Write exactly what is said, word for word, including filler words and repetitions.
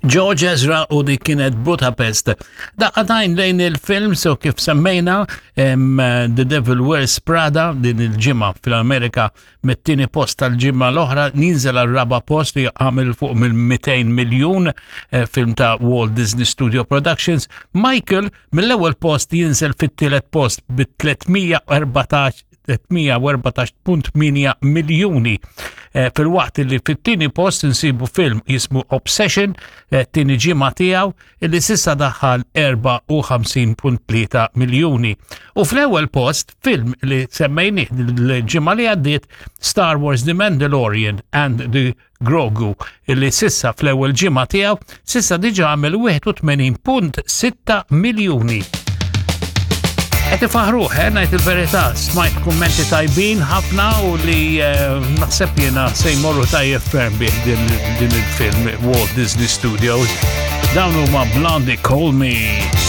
George Ezra u dik kienet Budapest. Daqqatajn lejn il-film so kif semmejna um, The Devil Wears Prada din il-ġimma fil-Amerika mit-tieni post tal-ġimma l-oħra ninżel għal-raba post li għamil fuq mill-mئتين miljun uh, film ta' Walt Disney Studio Productions. Michael mill-ewwel post jinżel fit-tielet post bi tlietmija u erbatax punt tmien miljuni. Eh, fil-waqt li fit-tieni post insibu film jismu Obsession, eh, tieni ġimgħa tiegħu illi sissa daħħal erba' u ħamsin punt tlieta miljuni. U fl-ewwel post film li semmejnih l-ġimgħa li għaddiet Star Wars The Mandalorian and the Grogu illi sissa fl-ewwel ġimgħa tiegħu sissa diġà għamel wieħed u tmenin punt sitta miljuni. Qed ifaħruh, ngħid il-verità, smajt kummenti tajbin ħafna u li naħseb jiena se jmorru tajjeb ferm bih din il-film Walt Disney Studios. Dawn huma Blondie Call Me.